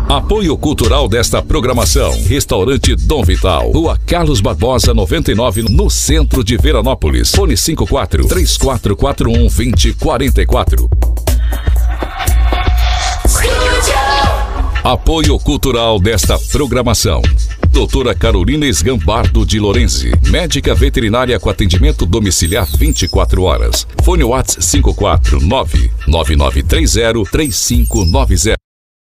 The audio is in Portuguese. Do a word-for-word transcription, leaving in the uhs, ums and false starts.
Apoio cultural desta programação: Restaurante Dom Vital, Rua Carlos Barbosa noventa e nove, no centro de Veranópolis. Fone cinco quatro, três quatro quatro um, dois zero quatro quatro. Apoio cultural desta programação: Doutora Carolina Esgambardo de Lorenzi, médica veterinária com atendimento domiciliar vinte e quatro horas. Fone WhatsApp cinco quatro nove, nove nove três zero, três cinco nove zero.